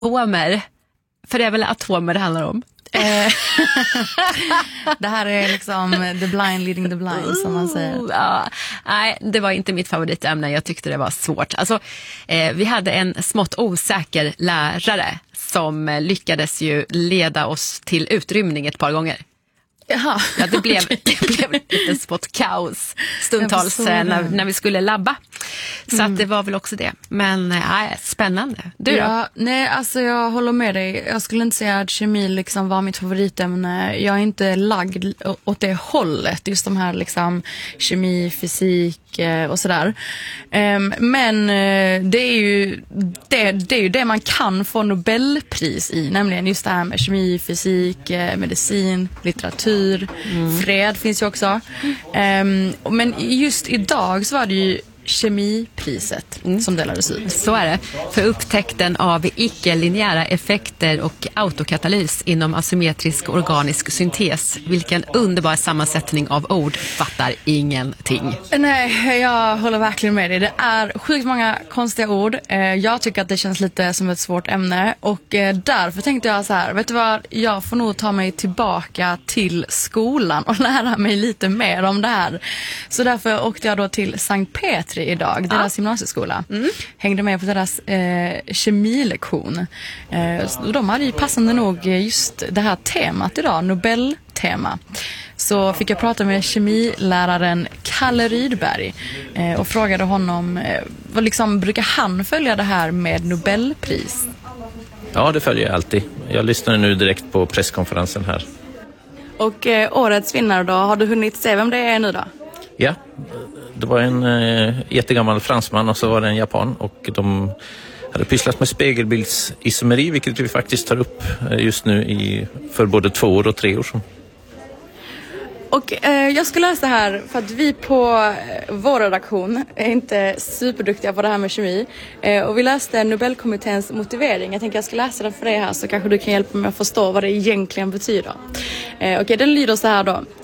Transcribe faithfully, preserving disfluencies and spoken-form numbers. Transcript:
atomer. För det är väl atomer det handlar om. Det här är liksom the blind leading the blind, som man säger. Ja, nej, det var inte mitt favoritämne. Jag tyckte det var svårt. Alltså, eh, vi hade en smått osäker lärare som lyckades ju leda oss till utrymning ett par gånger. Jaha. Ja, det blev, det blev lite smått kaos stundtals när, när vi skulle labba. Så mm. att det var väl också det. Men nej, spännande. Du ja, då? Nej, alltså jag håller med dig. Jag skulle inte säga att kemi liksom var mitt favoritämne. Jag är inte lagd åt det hållet. Just de här liksom kemi, fysik och sådär. Men det är ju det, det är ju det man kan få Nobelpris i. Nämligen just det här med kemi, fysik, medicin, litteratur. Mm. Fred finns ju också. Um, men just idag så var det ju kemipriset mm. som delades ut. Så är det. För upptäckten av icke-linjära effekter och autokatalys inom asymmetrisk organisk syntes. Vilken underbar sammansättning av ord, fattar ingenting. Nej, jag håller verkligen med dig. Det är sjukt många konstiga ord. Jag tycker att det känns lite som ett svårt ämne. Och därför tänkte jag så här, vet du vad? Jag får nog ta mig tillbaka till skolan och lära mig lite mer om det här. Så därför åkte jag då till Sankt Petri idag, deras ja. gymnasieskola. Mm. Hängde med på deras eh, kemilektion. Eh, de hade ju passande nog just det här temat idag, Nobeltema. Så fick jag prata med kemiläraren Kalle Rydberg eh, och frågade honom eh, vad liksom brukar han följa det här med Nobelpris? Ja, det följer jag alltid. Jag lyssnar nu direkt på presskonferensen här. Och eh, årets vinnare då, har du hunnit se vem det är nu då? Ja, det var en eh, jättegammal fransman och så var det en japan, och de hade pysslat med spegelbildsisomeri, vilket vi faktiskt tar upp just nu i, för både två år och tre år sedan. Och eh, jag ska läsa här för att vi på eh, vår redaktion är inte superduktiga på det här med kemi. Eh, och vi läste Nobelkommitténs motivering. Jag tänker jag ska läsa den för dig här, så kanske du kan hjälpa mig att förstå vad det egentligen betyder. Eh, Okej, okay, den lyder så här då.